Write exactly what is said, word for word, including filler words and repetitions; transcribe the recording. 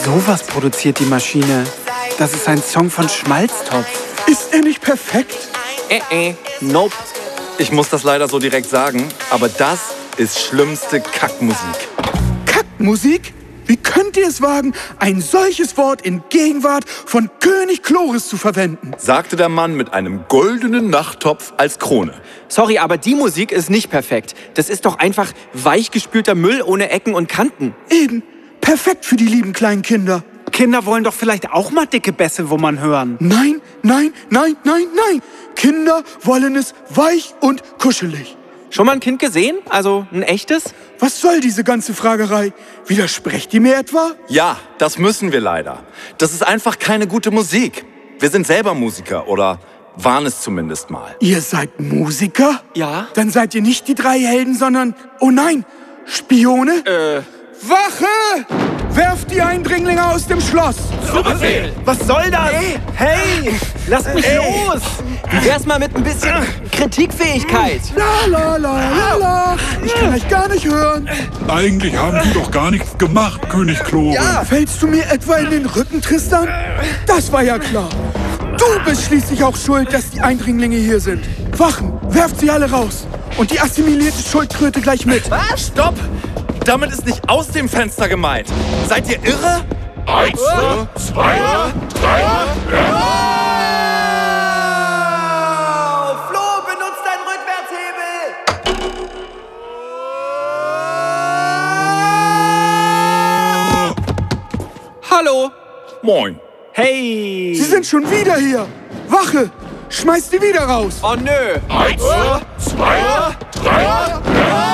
Sowas produziert die Maschine. Das ist ein Song von Schmalztopf. Ist er nicht perfekt? Äh, äh, nope. Ich muss das leider so direkt sagen, aber das ist schlimmste Kackmusik. Kackmusik? Wie könnt ihr es wagen, ein solches Wort in Gegenwart von König Chloris zu verwenden? Sagte der Mann mit einem goldenen Nachttopf als Krone. Sorry, aber die Musik ist nicht perfekt. Das ist doch einfach weichgespülter Müll ohne Ecken und Kanten. Eben. Perfekt für die lieben kleinen Kinder. Kinder wollen doch vielleicht auch mal dicke Bässe, wo man hören. Nein, nein, nein, nein, nein. Kinder wollen es weich und kuschelig. Schon mal ein Kind gesehen? Also ein echtes? Was soll diese ganze Fragerei? Widersprecht ihr mir etwa? Ja, das müssen wir leider. Das ist einfach keine gute Musik. Wir sind selber Musiker oder waren es zumindest mal. Ihr seid Musiker? Ja. Dann seid ihr nicht die drei Helden, sondern, oh nein, Spione? Äh. Wache! Werft die Eindringlinge aus dem Schloss! So Befehl! Was soll das? Hey! Hey! Lasst mich Ey. los! Wie wär's mal mit ein bisschen Kritikfähigkeit? La la la la la! Ich kann euch gar nicht hören! Eigentlich haben die doch gar nichts gemacht, König Chloris. Ja. Fällst du mir etwa in den Rücken, Tristan? Das war ja klar. Du bist schließlich auch schuld, dass die Eindringlinge hier sind. Wachen, werft sie alle raus. Und die assimilierte Schuldkröte gleich mit. Was? Stopp! Damit ist nicht aus dem Fenster gemeint. Seid ihr irre? Eins, zwei, drei, ja. Oh, Flo, benutzt deinen Rückwärtshebel! Hallo! Moin. Hey! Sie sind schon wieder hier. Wache, schmeißt sie wieder raus. Oh nö! Eins, zwei, drei,